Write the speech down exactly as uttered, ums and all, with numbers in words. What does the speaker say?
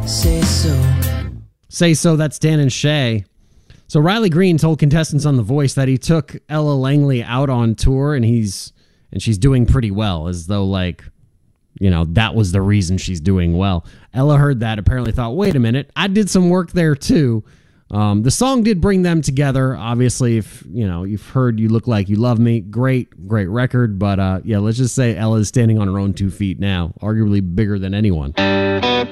Say so. Say So, that's Dan and Shay. So Riley Green told contestants on The Voice that he took Ella Langley out on tour and he's and she's doing pretty well, as though like, you know, that was the reason she's doing well. Ella heard that, apparently thought, wait a minute, I did some work there too. Um, the song did bring them together. Obviously, if you know, you've heard You Look Like You Love Me, great, great record. But uh, yeah, let's just say Ella is standing on her own two feet now, arguably bigger than anyone.